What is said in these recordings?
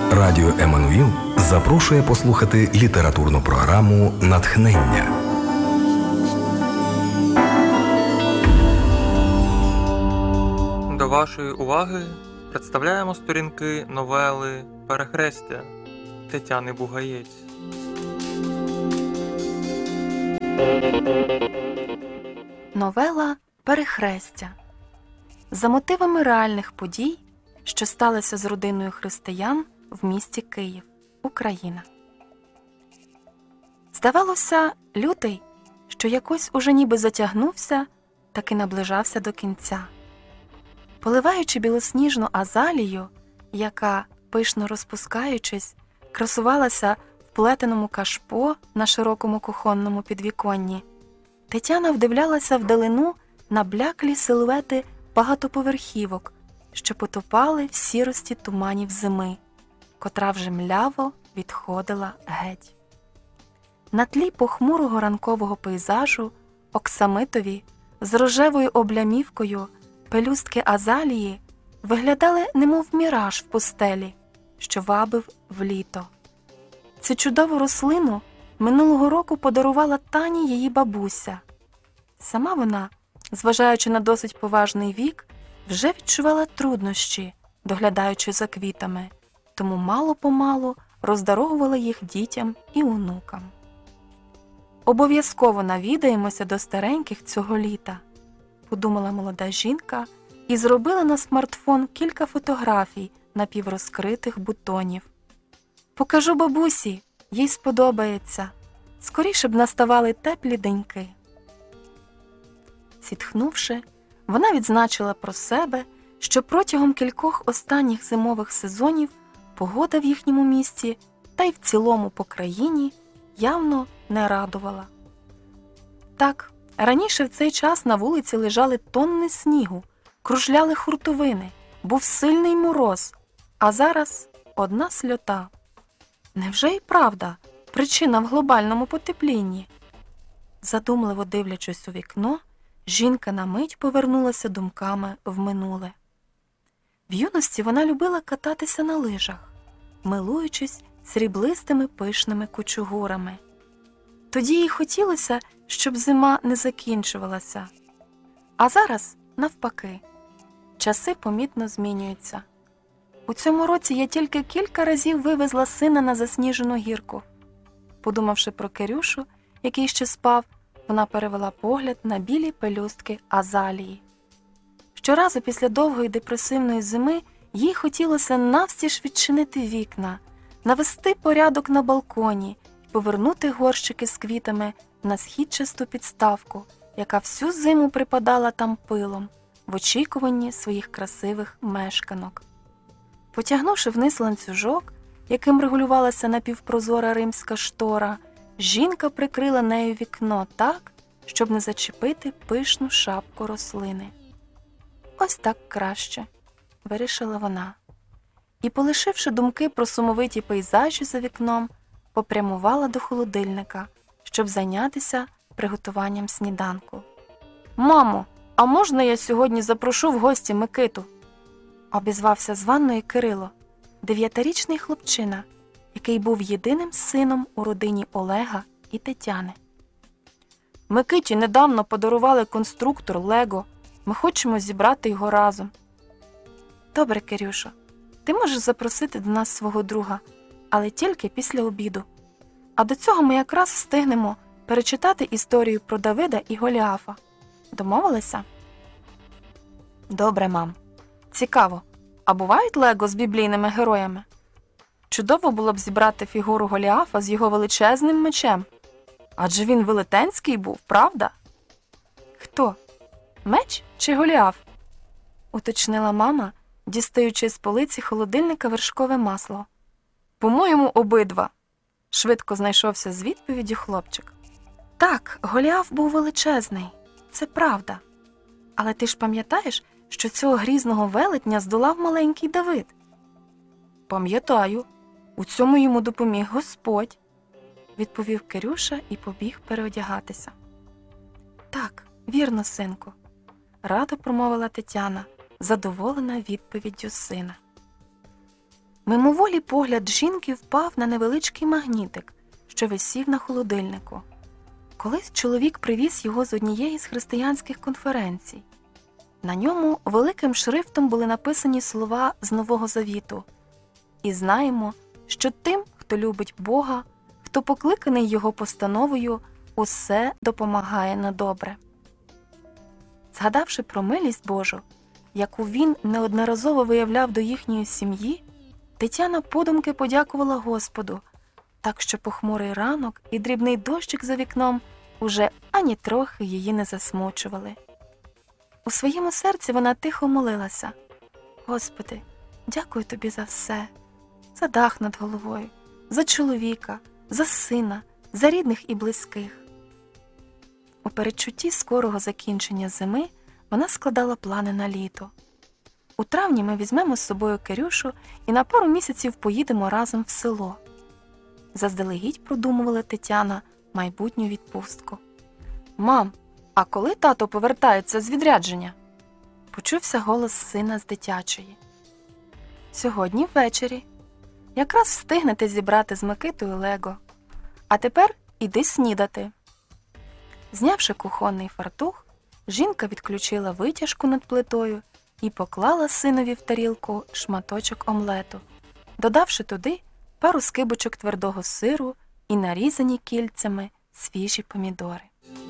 Радіо Еммануїл запрошує послухати літературну програму «Натхнення». До вашої уваги представляємо сторінки новели «Перехрестя» Тетяни Бугаєць. Новела «Перехрестя» за мотивами реальних подій, що сталися з родиною християн в місті Київ, Україна. Здавалося, лютий, що якось уже ніби затягнувся, таки наближався до кінця. Поливаючи білосніжну азалію, яка, пишно розпускаючись, красувалася в плетеному кашпо на широкому кухонному підвіконні, Тетяна вдивлялася вдалину на бляклі силуети багатоповерхівок, що потопали в сірості туманів зими, котра вже мляво відходила геть. На тлі похмурого ранкового пейзажу оксамитові з рожевою облямівкою пелюстки азалії виглядали немов міраж в пустелі, що вабив в літо. Цю чудову рослину минулого року подарувала Тані її бабуся. Сама вона, зважаючи на досить поважний вік, вже відчувала труднощі, доглядаючи за квітами, тому мало-помалу роздаровувала їх дітям і онукам. «Обов'язково навідаємося до стареньких цього літа», – подумала молода жінка і зробила на смартфон кілька фотографій напіврозкритих бутонів. «Покажу бабусі, їй сподобається. Скоріше б наставали теплі деньки». Зітхнувши, вона відзначила про себе, що протягом кількох останніх зимових сезонів погода в їхньому місті та й в цілому по країні явно не радувала. Так, раніше в цей час на вулиці лежали тонни снігу, кружляли хуртовини, був сильний мороз, а зараз одна сльота. Невже і правда причина в глобальному потеплінні? Задумливо дивлячись у вікно, жінка на мить повернулася думками в минуле. В юності вона любила кататися на лижах, милуючись сріблистими пишними кучугурами. Тоді їй хотілося, щоб зима не закінчувалася. А зараз, навпаки, часи помітно змінюються. У цьому році я тільки кілька разів вивезла сина на засніжену гірку. Подумавши про Кирюшу, який ще спав, вона перевела погляд на білі пелюстки азалії. Щоразу після довгої депресивної зими їй хотілося навстіж відчинити вікна, навести порядок на балконі і повернути горщики з квітами на східчасту підставку, яка всю зиму припадала там пилом, в очікуванні своїх красивих мешканок. Потягнувши вниз ланцюжок, яким регулювалася напівпрозора римська штора, жінка прикрила нею вікно так, щоб не зачепити пишну шапку рослини. «Ось так краще», – вирішила вона. І, полишивши думки про сумовиті пейзажі за вікном, попрямувала до холодильника, щоб зайнятися приготуванням сніданку. «Мамо, а можна я сьогодні запрошу в гості Микиту?» – обізвався з ванної Кирило, 9-річний хлопчина, який був єдиним сином у родині Олега і Тетяни. «Микиті недавно подарували конструктор Лего. Ми хочемо зібрати його разом». «Добре, Кирюшо, ти можеш запросити до нас свого друга, але тільки після обіду. А до цього ми якраз встигнемо перечитати історію про Давида і Голіафа. Домовилися?» «Добре, мам. Цікаво, а бувають Лего з біблійними героями? Чудово було б зібрати фігуру Голіафа з його величезним мечем. Адже він велетенський був, правда?» «Хто? Меч чи Голіаф?» – уточнила мама, дістаючи з полиці холодильника вершкове масло. «По-моєму, обидва», – швидко знайшовся з відповіддю хлопчик. «Так, Голіаф був величезний, це правда. Але ти ж пам'ятаєш, що цього грізного велетня здолав маленький Давид?» «Пам'ятаю. У цьому йому допоміг Господь», – відповів Кирюша і побіг переодягатися. «Так, вірно, синку», – радо промовила Тетяна, задоволена відповіддю сина. Мимоволі погляд жінки впав на невеличкий магнітик, що висів на холодильнику. Колись чоловік привіз його з однієї з християнських конференцій. На ньому великим шрифтом були написані слова з Нового Завіту. «І знаємо, що тим, хто любить Бога, хто покликаний Його постановою, усе допомагає на добре». Згадавши про милість Божу, яку він неодноразово виявляв до їхньої сім'ї, Тетяна подумки подякувала Господу, так що похмурий ранок і дрібний дощик за вікном уже ані трохи її не засмучували. У своєму серці вона тихо молилася: «Господи, дякую Тобі за все, за дах над головою, за чоловіка, за сина, за рідних і близьких». У передчутті скорого закінчення зими вона складала плани на літо. У травні ми візьмемо з собою Кирюшу і на пару місяців поїдемо разом в село. Заздалегідь продумувала Тетяна майбутню відпустку. «Мам, а коли тато повертається з відрядження?» Почувся голос сина з дитячої. «Сьогодні ввечері. Якраз встигнете зібрати з Микитою Лего. А тепер іди снідати». Знявши кухонний фартух, жінка відключила витяжку над плитою і поклала синові в тарілку шматочок омлету, додавши туди пару скибочок твердого сиру і нарізані кільцями свіжі помідори.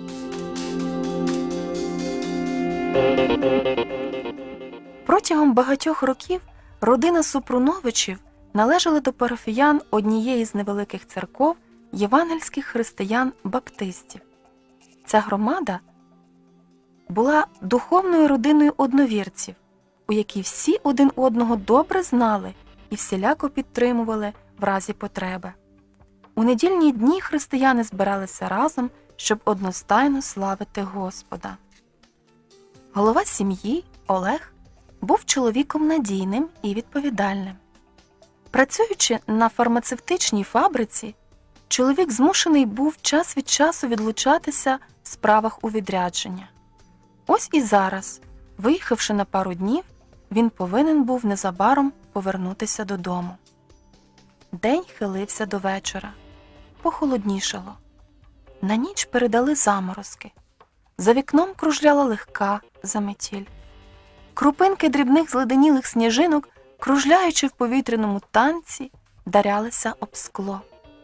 Протягом багатьох років родина Супруновичів належала до парафіян однієї з невеликих церков євангельських християн-баптистів. Ця громада була духовною родиною одновірців, у якій всі один одного добре знали і всіляко підтримували в разі потреби. У недільні дні християни збиралися разом, щоб одностайно славити Господа. Голова сім'ї, Олег, був чоловіком надійним і відповідальним. Працюючи на фармацевтичній фабриці, чоловік змушений був час від часу відлучатися в справах у відрядження. Ось і зараз, виїхавши на пару днів, він повинен був незабаром повернутися додому. День хилився до вечора. Похолоднішало. На ніч передали заморозки. За вікном кружляла легка заметіль. Крупинки дрібних зледенілих сніжинок, кружляючи в повітряному танці, дарялися об скло.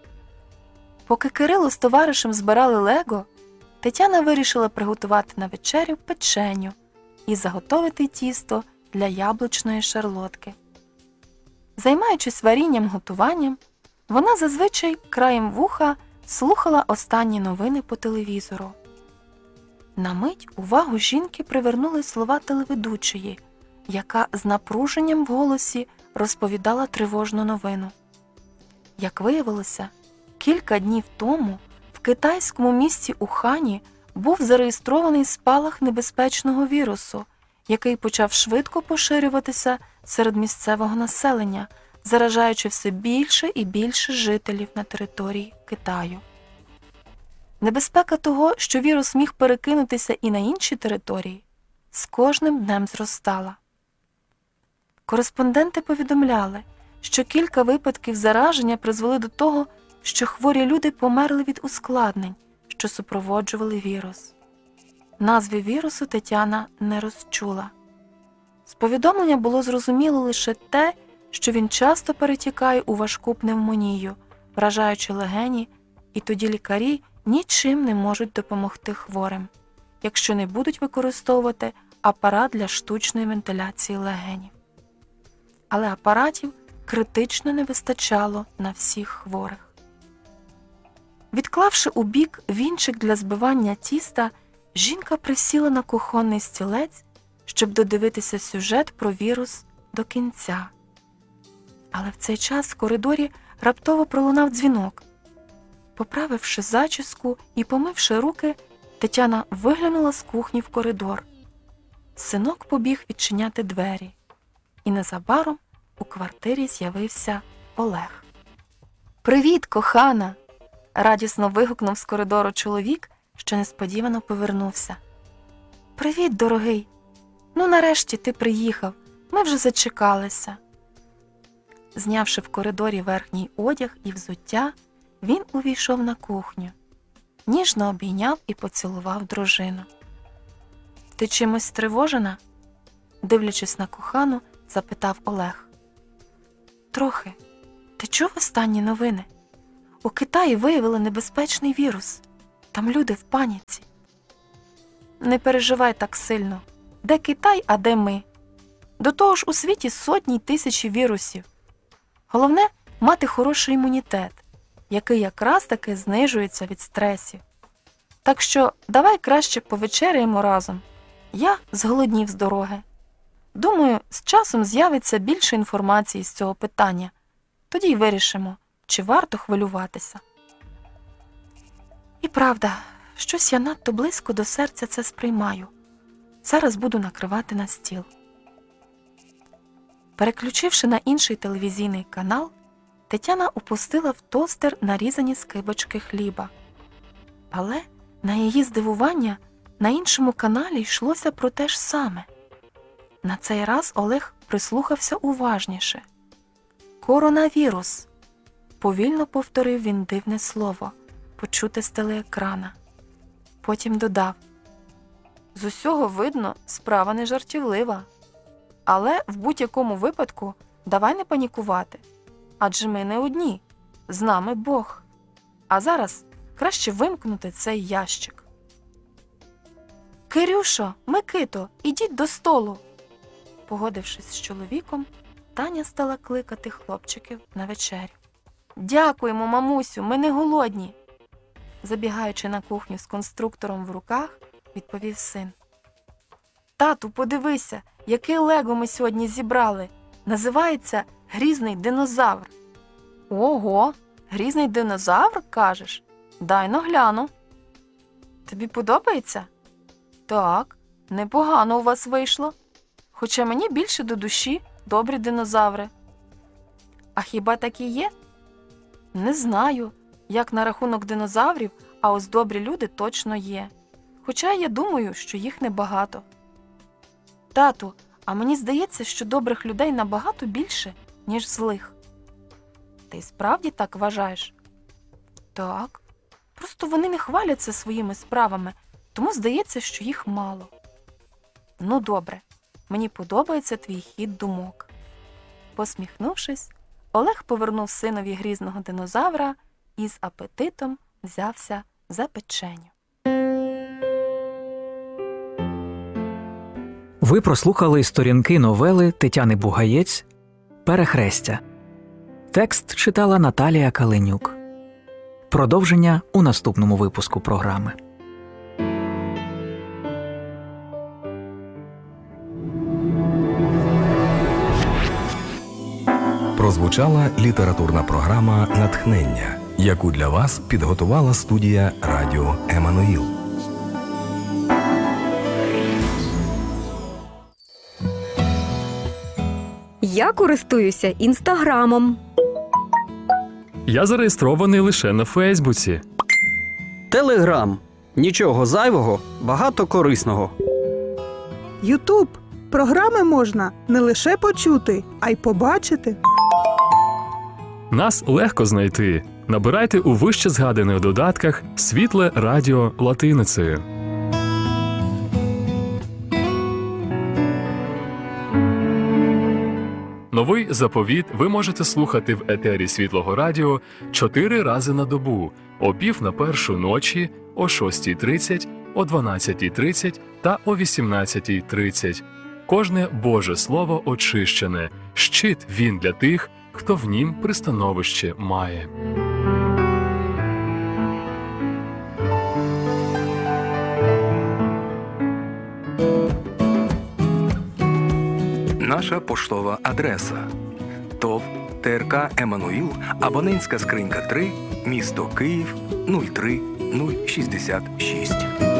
Поки Кирило з товаришем збирали лего, Тетяна вирішила приготувати на вечерю печеню і заготовити тісто для яблучної шарлотки. Займаючись варінням-готуванням, вона зазвичай краєм вуха слухала останні новини по телевізору. На мить увагу жінки привернули слова телеведучої, яка з напруженням в голосі розповідала тривожну новину. Як виявилося, кілька днів тому в китайському місті Ухані був зареєстрований спалах небезпечного вірусу, який почав швидко поширюватися серед місцевого населення, заражаючи все більше і більше жителів на території Китаю. Небезпека того, що вірус міг перекинутися і на інші території, з кожним днем зростала. Кореспонденти повідомляли, що кілька випадків зараження призвели до того, що хворі люди померли від ускладнень, що супроводжували вірус. Назві вірусу Тетяна не розчула. З повідомлення було зрозуміло лише те, що він часто перетікає у важку пневмонію, вражаючи легені, і тоді лікарі нічим не можуть допомогти хворим, якщо не будуть використовувати апарат для штучної вентиляції легенів. Але апаратів критично не вистачало на всіх хворих. Відклавши у бік вінчик для збивання тіста, жінка присіла на кухонний стілець, щоб додивитися сюжет про вірус до кінця. Але в цей час в коридорі раптово пролунав дзвінок. Поправивши зачіску і помивши руки, Тетяна виглянула з кухні в коридор. Синок побіг відчиняти двері, і незабаром у квартирі з'явився Олег. «Привіт, кохана!» – радісно вигукнув з коридору чоловік, що несподівано повернувся. «Привіт, дорогий! Ну, нарешті ти приїхав, ми вже зачекалися». Знявши в коридорі верхній одяг і взуття, він увійшов на кухню, ніжно обійняв і поцілував дружину. «Ти чимось стривожена?» Дивлячись на кохану, запитав Олег. «Трохи. Ти чув останні новини? У Китаї виявили небезпечний вірус. Там люди в паніці». «Не переживай так сильно. Де Китай, а де ми? До того ж у світі сотні й тисячі вірусів. Головне – мати хороший імунітет, який якраз таки знижується від стресів. Так що давай краще повечеряємо разом. Я зголоднів з дороги. Думаю, з часом з'явиться більше інформації з цього питання. Тоді й вирішимо, чи варто хвилюватися». І правда, щось я надто близько до серця це сприймаю. Зараз буду накривати на стіл. Переключивши на інший телевізійний канал, Тетяна опустила в тостер нарізані скибочки хліба. Але, на її здивування, на іншому каналі йшлося про те ж саме. На цей раз Олег прислухався уважніше. «Коронавірус», – повільно повторив він дивне слово, почуте з телеекрана. Потім додав: «З усього видно, справа не жартівлива. Але в будь-якому випадку давай не панікувати. Адже ми не одні, з нами Бог. А зараз краще вимкнути цей ящик». «Кирюшо, Микито, ідіть до столу!» Погодившись з чоловіком, Таня стала кликати хлопчиків на вечерю. «Дякуємо, мамусю, ми не голодні!» Забігаючи на кухню з конструктором в руках, відповів син. «Тату, подивися, яке лего ми сьогодні зібрали. Називається «Грізний динозавр». «Ого, грізний динозавр, кажеш? Дай-но гляну». «Тобі подобається?» «Так, непогано у вас вийшло. Хоча мені більше до душі добрі динозаври». «А хіба такі є?» «Не знаю, як на рахунок динозаврів, а ось добрі люди точно є. Хоча я думаю, що їх небагато». «Тату, а мені здається, що добрих людей набагато більше, ніж злих». «Ти справді так вважаєш?» «Так. Просто вони не хваляться своїми справами, тому здається, що їх мало». «Ну добре, мені подобається твій хід думок». Посміхнувшись, Олег повернув синові грізного динозавра і з апетитом взявся за печеню. Ви прослухали сторінки новели Тетяни Бугаєць «Перехрестя». Текст читала Наталія Каленюк. Продовження у наступному випуску програми. Прозвучала літературна програма «Натхнення», яку для вас підготувала студія Радіо Еммануїл. Я користуюся Інстаграмом. Я зареєстрований лише на Фейсбуці. Телеграм. Нічого зайвого, багато корисного. Ютуб. Програми можна не лише почути, а й побачити. Нас легко знайти. Набирайте у вище згаданих додатках «Світле радіо» латиницею. Новий заповіт ви можете слухати в етері Світлого радіо 4 рази на добу о 1:15 ночі, о 6:30, о 12:30 та о 18:30. Кожне Боже Слово очищене, щит він для тих, хто в нім пристановище має. Наша поштова адреса: ТОВ ТРК «Еммануїл», абонентська скринька 3, місто Київ 03066.